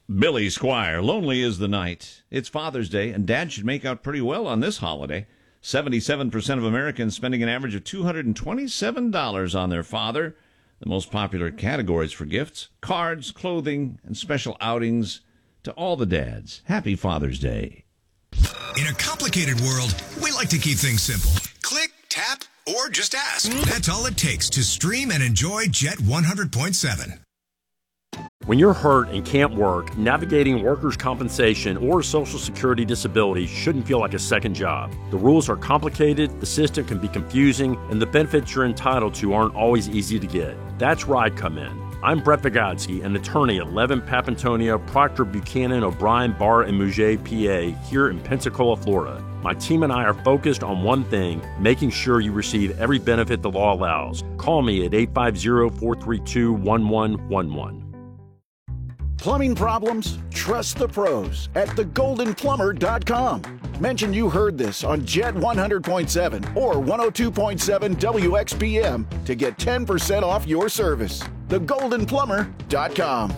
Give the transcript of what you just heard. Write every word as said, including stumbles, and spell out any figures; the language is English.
Billy Squire, Lonely is the Night. It's Father's Day, and Dad should make out pretty well on this holiday. seventy-seven percent of Americans spending an average of two hundred twenty-seven dollars on their father. The most popular categories for gifts: cards, clothing, and special outings. To all the dads, happy Father's Day. In a complicated world, we like to keep things simple. Click, tap, or just ask. That's all it takes to stream and enjoy Jet one hundred point seven. When you're hurt and can't work, navigating workers' compensation or Social Security disability shouldn't feel like a second job. The rules are complicated, the system can be confusing, and the benefits you're entitled to aren't always easy to get. That's where I come in. I'm Brett Vygotsky, an attorney at Levin, Papantonia, Proctor, Buchanan, O'Brien, Barr, and Mouget, P A, here in Pensacola, Florida. My team and I are focused on one thing, making sure you receive every benefit the law allows. Call me at eight five zero, four three two, one one one one. Plumbing problems? Trust the pros at the golden plumber dot com. Mention you heard this on Jet one hundred point seven or one oh two point seven W X P M to get ten percent off your service. the golden plumber dot com.